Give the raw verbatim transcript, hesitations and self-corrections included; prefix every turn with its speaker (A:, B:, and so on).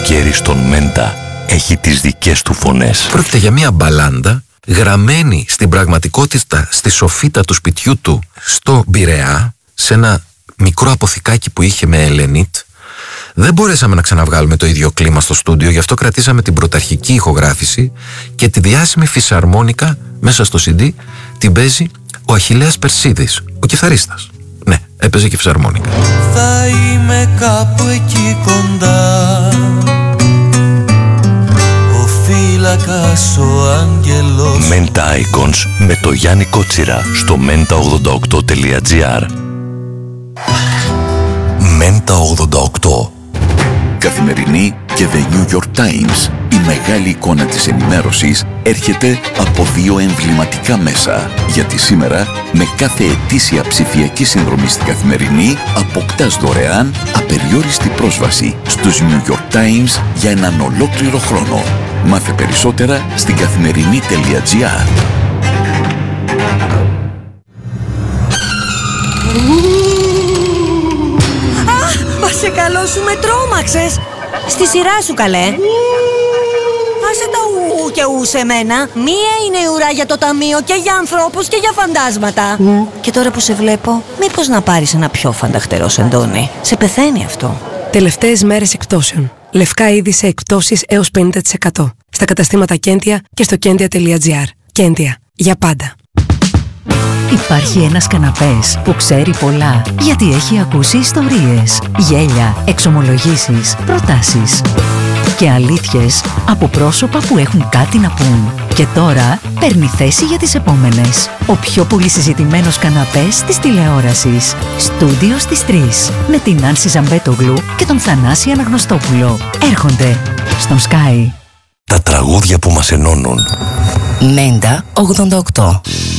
A: καλοκαίρι στον Μέντα έχει τις δικές του φωνές.
B: Πρόκειται για μια μπαλάντα γραμμένη στην πραγματικότητα στη σοφίτα του σπιτιού του στο Πειραιά, σε ένα μικρό αποθηκάκι που είχε με ελενίτ. Δεν μπορέσαμε να ξαναβγάλουμε το ίδιο κλίμα στο στούντιο, γι' αυτό κρατήσαμε την πρωταρχική ηχογράφηση και τη διάσημη φυσαρμόνικα μέσα στο σι ντι την παίζει ο Αχιλλέας Περσίδης, ο κιθαρίστας. Ναι, έπαιζε και φυσαρμόνικα.
C: Θα είμαι κάπου εκεί κοντά, ο φύλακας, ο άγγελος.
A: Μέντα Icons με το Γιάννη Κότσιρα στο μέντα ογδόντα οκτώ τελεία τζι άρ. Μέντα ογδόντα οκτώ.
D: Καθημερινή και The New York Times. Η μεγάλη εικόνα της ενημέρωσης έρχεται από δύο εμβληματικά μέσα. Γιατί σήμερα, με κάθε ετήσια ψηφιακή συνδρομή στην Καθημερινή, αποκτάς δωρεάν απεριόριστη πρόσβαση στους New York Times για έναν ολόκληρο χρόνο. Μάθε περισσότερα στην καθημερινή τελεία τζι άρ.
E: Σε καλό σου με τρόμαξες. Στη σειρά σου καλέ. Άσε τα ου και ου σε μένα. Μία είναι η ουρά για το ταμείο και για ανθρώπους και για φαντάσματα. Mm. Και τώρα που σε βλέπω, μήπως να πάρεις ένα πιο φανταχτερό σεντόνι. Σε πεθαίνει αυτό.
F: Τελευταίες μέρες εκπτώσεων. Λευκά είδη σε εκπτώσεις έως πενήντα τοις εκατό. Στα καταστήματα Κέντια και στο κέντια τελεία τζι άρ. Κέντια. Για πάντα.
G: Υπάρχει ένας καναπές που ξέρει πολλά, γιατί έχει ακούσει ιστορίες, γέλια, εξομολογήσεις, προτάσεις και αλήθειες από πρόσωπα που έχουν κάτι να πούν. Και τώρα παίρνει θέση για τις επόμενες. Ο πιο πολύ συζητημένος καναπές της τηλεόρασης. Στούντιο στις τρεις. Με την Άνση Ζαμπέτογλου και τον Θανάση Αναγνωστόπουλο. Έρχονται στον Sky.
A: Τα τραγούδια που μας ενώνουν.
H: Μέντα ογδόντα οκτώ.